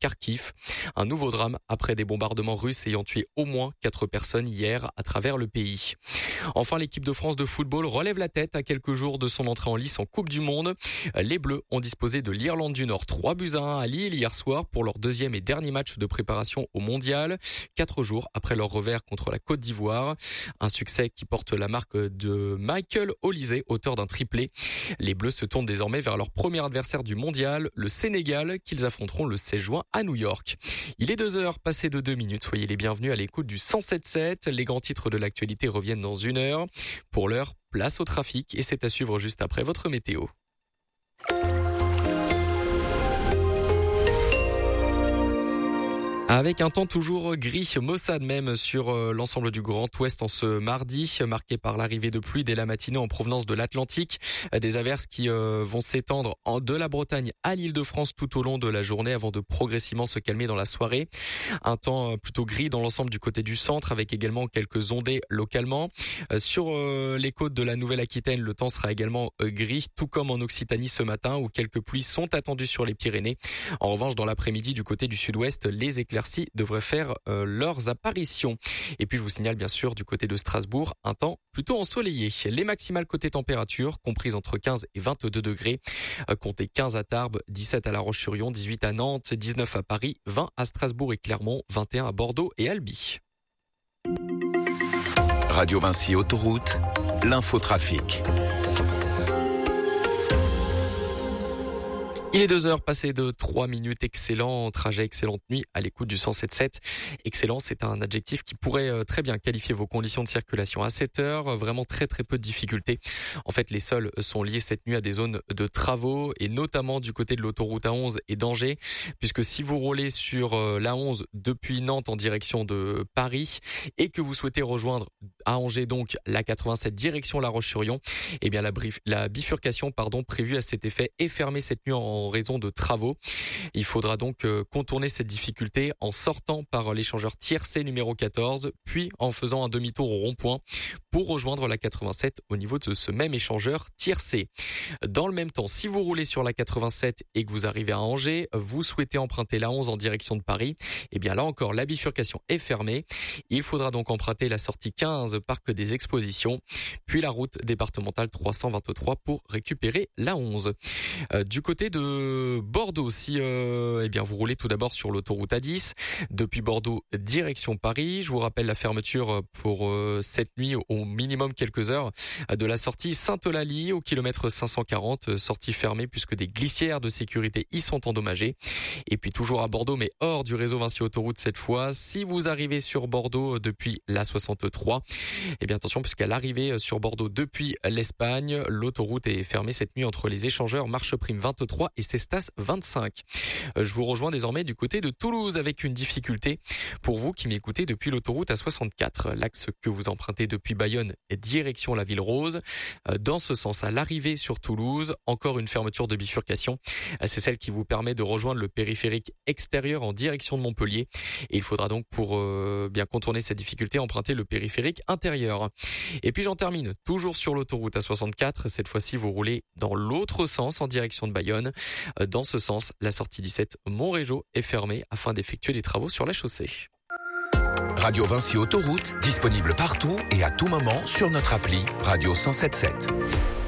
Kharkiv. Un nouveau drame après des bombardements russes ayant tué au moins 4 personnes hier à travers le pays. Enfin, l'équipe de France de football relève la tête à quelques jours de son entrée en lice en Coupe du Monde. Les Bleus ont disposé de l'Irlande du Nord 3-1 à Lille hier soir pour leur deuxième et dernier match de préparation au Mondial, 4 jours après leur revers contre la Côte d'Ivoire. Un succès qui porte la marque de Michael Olise, auteur d'un triplé. Les Bleus se tournent désormais vers leur premier adversaire du Mondial, le Sénégal, qu'ils affronteront le 16 juin à New York. Il est 2h, passé de 2 minutes. Soyez les bienvenus à l'écoute du 107.7. Les grands titres de l'actualité reviennent dans 1 heure. Pour l'heure, place au trafic et c'est à suivre juste après votre météo. Avec un temps toujours gris, maussade même sur l'ensemble du Grand Ouest en ce mardi, marqué par l'arrivée de pluie dès la matinée en provenance de l'Atlantique. Des averses qui vont s'étendre de la Bretagne à l'Île-de-France tout au long de la journée avant de progressivement se calmer dans la soirée. Un temps plutôt gris dans l'ensemble du côté du centre avec également quelques ondées localement. Sur les côtes de la Nouvelle-Aquitaine, le temps sera également gris, tout comme en Occitanie ce matin où quelques pluies sont attendues sur les Pyrénées. En revanche, dans l'après-midi du côté du sud-ouest, les éclaircies devraient faire leurs apparitions. Et puis je vous signale bien sûr du côté de Strasbourg, un temps plutôt ensoleillé. Les maximales côté température, comprises entre 15 et 22 degrés. Comptez 15 à Tarbes, 17 à La Roche-sur-Yon, 18 à Nantes, 19 à Paris, 20 à Strasbourg et Clermont, 21 à Bordeaux et Albi. Radio Vinci Autoroute, l'infotrafic. Il est 2h, passé de 3 minutes. Excellent trajet, excellente nuit à l'écoute du 107.7. Excellent, c'est un adjectif qui pourrait très bien qualifier vos conditions de circulation à cette heure. Vraiment très peu de difficultés. En fait, les sols sont liés cette nuit à des zones de travaux et notamment du côté de l'autoroute A11 et d'Angers. Puisque si vous roulez sur l'A11 depuis Nantes en direction de Paris et que vous souhaitez rejoindre à Angers donc la 87 direction La Roche-sur-Yon, eh bien la bifurcation prévue à cet effet est fermée cette nuit en raison de travaux. Il faudra donc contourner cette difficulté en sortant par l'échangeur tiercé numéro 14, puis en faisant un demi-tour au rond-point pour rejoindre la 87 au niveau de ce même échangeur tiercé. Dans le même temps, si vous roulez sur la 87 et que vous arrivez à Angers, vous souhaitez emprunter la 11 en direction de Paris, eh bien là encore la bifurcation est fermée. Il faudra donc emprunter la sortie 15 parc des Expositions, puis la route départementale 323 pour récupérer la 11. Du côté de Bordeaux, si vous roulez tout d'abord sur l'autoroute A10 depuis Bordeaux direction Paris. Je vous rappelle la fermeture pour cette nuit au minimum quelques heures de la sortie Sainte-Eulalie au kilomètre 540, sortie fermée puisque des glissières de sécurité y sont endommagées. Et puis toujours à Bordeaux mais hors du réseau Vinci Autoroute cette fois, si vous arrivez sur Bordeaux depuis la 63, eh bien attention puisqu'à l'arrivée sur Bordeaux depuis l'Espagne, l'autoroute est fermée cette nuit entre les échangeurs Marche Prime 23 et Cestas 25. Je vous rejoins désormais du côté de Toulouse avec une difficulté pour vous qui m'écoutez depuis l'autoroute A64. L'axe que vous empruntez depuis Bayonne est direction la Ville Rose. Dans ce sens, à l'arrivée sur Toulouse, encore une fermeture de bifurcation. C'est celle qui vous permet de rejoindre le périphérique extérieur en direction de Montpellier. Et il faudra donc pour bien contourner cette difficulté emprunter le périphérique intérieur. Et puis j'en termine toujours sur l'autoroute A64. Cette fois-ci, vous roulez dans l'autre sens en direction de Bayonne. Dans ce sens, la sortie 17 Montrégeau est fermée afin d'effectuer des travaux sur la chaussée. Radio Vinci Autoroute, disponible partout et à tout moment sur notre appli Radio 107.7.